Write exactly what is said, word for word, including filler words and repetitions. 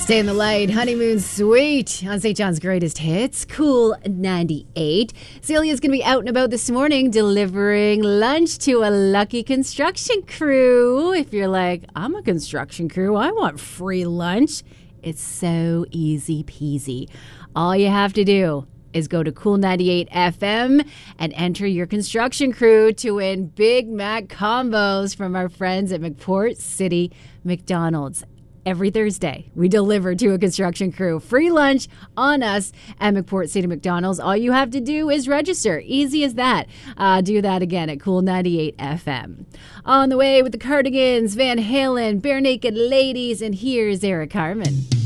Stay in the light, honeymoon suite on Saint John's Greatest Hits, Cool ninety-eight. Celia's going to be out and about this morning delivering lunch to a lucky construction crew. If you're like, I'm a construction crew, I want free lunch. It's so easy peasy. All you have to do is go to Cool ninety-eight F M and enter your construction crew to win Big Mac combos from our friends at McPort City McDonald's. Every Thursday, we deliver to a construction crew free lunch on us at McPort City McDonald's. All you have to do is register. Easy as that. Uh, do that again at Cool ninety-eight F M. On the way with the Cardigans, Van Halen, Bare Naked Ladies, and here's Eric Carmen.